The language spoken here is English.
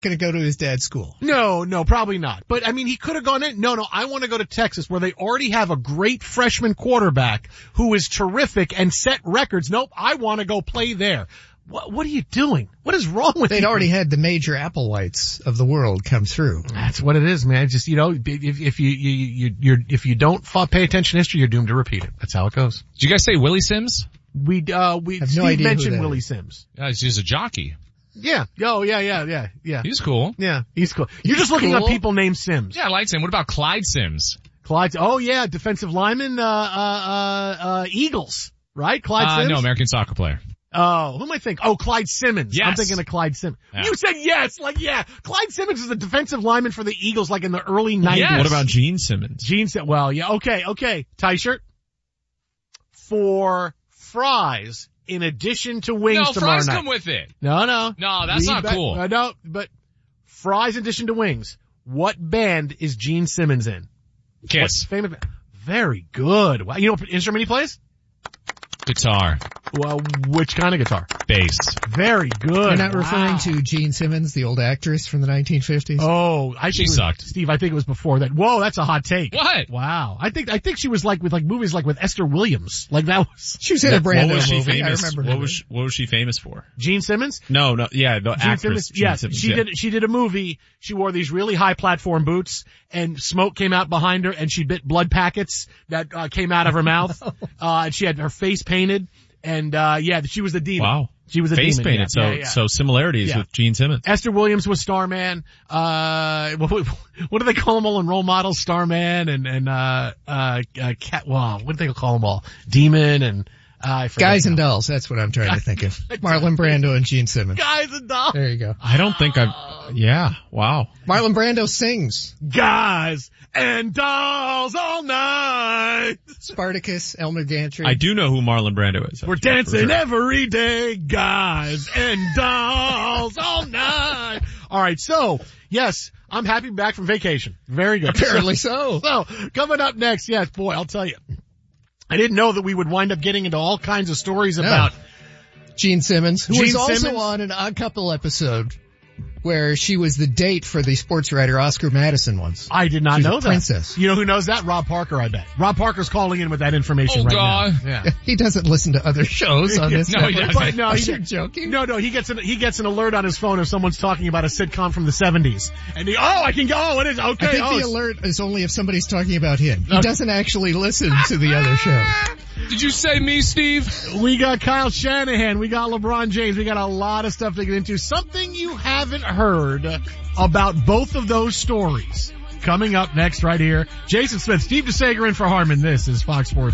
going to go to his dad's school. No, probably not. But I mean, he could have gone in. No, I want to go to Texas where they already have a great freshman quarterback who is terrific and set records. Nope, I want to go play there. What are you doing? What is wrong with you? They'd already had the major Applewhites of the world come through. That's what it is, man. Just, if you don't pay attention to history, you're doomed to repeat it. That's how it goes. Did you guys say Willie Sims? Steve mentioned Willie Sims. Yeah, he's a jockey. Yeah. Oh, yeah. He's cool. Yeah, he's cool. You're just looking up people named Sims. Yeah, I like him. What about Clyde Sims? Oh yeah, defensive lineman, Eagles, right? Clyde Sims? No, American soccer player. Oh, who am I thinking? Oh, Clyde Simmons. Yes. I'm thinking of Clyde Simmons. Yeah. You said yes, Clyde Simmons is a defensive lineman for the Eagles, like in the early 90s. Yes. What about Gene Simmons? Well, yeah, okay. Tie shirt. For fries in addition to wings tomorrow night. No, fries come with it. No. No, that's not cool. No, but fries in addition to wings. What band is Gene Simmons in? Kiss. What famous band? Very good. Wow. You know what instrument he plays? Guitar. Well, which kind of guitar? Bass. Very good. You're not referring to Gene Simmons, the old actress from the 1950s? Oh, she sucked. Steve, I think it was before that. Whoa, that's a hot take. What? Wow. I think she was like with like movies like with Esther Williams. Like that was. She was in a Brando What was she movie. famous? I remember What was she famous for? Gene Simmons? No, yeah, the Gene actress. Simmons? Gene Yes, Simmons, she did a movie. She wore these really high platform boots and smoke came out behind her and she bit blood packets that came out of her mouth. And she had her face painted. And, she was the demon. Wow. She was a face demon. painted. So similarities with Gene Simmons. Esther Williams was Starman. What do they call them all in role models? Starman and Cat, well, what do they call them all? Demon and, I forget. Guys and Dolls, that's what I'm trying to think of. Marlon Brando and Gene Simmons. Guys and Dolls. There you go. I don't think yeah, wow. Marlon Brando sings. Guys and Dolls all night. Spartacus, Elmer Gantry. I do know who Marlon Brando is. We're dancing every day, guys and dolls all night. All right, so, yes, I'm happy to be back from vacation. Very good. Apparently so. So, coming up next, yes, boy, I'll tell you. I didn't know that we would wind up getting into all kinds of stories about Gene Simmons, who was also Simmons? on an Odd Couple episode where she was the date for the sports writer Oscar Madison once. I did not know that. Princess. You know who knows that? Rob Parker, I bet. Rob Parker's calling in with that information right God. now. Yeah. He doesn't listen to other shows on this. No, he network. doesn't. No, You're joking. No, he gets an alert on his phone if someone's talking about a sitcom from the 70s. And I can go, it is, okay. I think the alert is only if somebody's talking about him. He doesn't actually listen to the other show. Did you say me, Steve? We got Kyle Shanahan. We got LeBron James. We got a lot of stuff to get into. Something you haven't heard about both of those stories coming up next right here. Jason Smith, Steve DeSager in for Harmon. This is Fox Sports.